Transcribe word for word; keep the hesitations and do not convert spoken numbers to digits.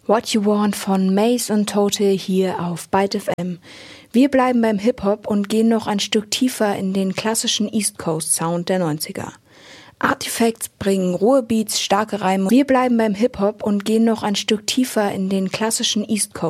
What You Want von Mace und Total hier auf Byte F M. Wir bleiben beim Hip-Hop und gehen noch ein Stück tiefer in den klassischen East Coast Sound der neunziger. Artifacts bringen rohe Beats, starke Reime. Wir bleiben beim Hip-Hop und gehen noch ein Stück tiefer in den klassischen East Coast